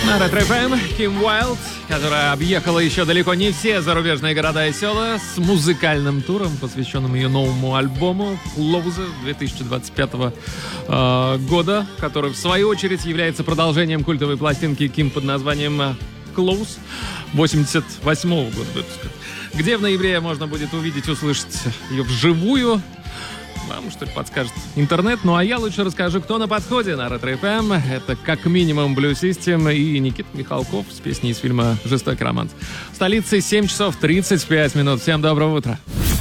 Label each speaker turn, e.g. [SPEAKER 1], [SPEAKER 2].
[SPEAKER 1] На Ретро-ФМ Ким Уайлд, которая объехала еще далеко не все зарубежные города и села, с музыкальным туром, посвященным ее новому альбому «Close» 2025 года, который, в свою очередь, является продолжением культовой пластинки Ким под названием «Close» 88 года выпуска, где в ноябре можно будет увидеть, услышать ее вживую. Вам, что ли, подскажет интернет. Ну, а я лучше расскажу, кто на подходе на Ретро-ФМ. Это как минимум Blue System и Никита Михалков с песней из фильма «Жестокий романс». В столице 7 часов 35 минут. Всем доброго утра.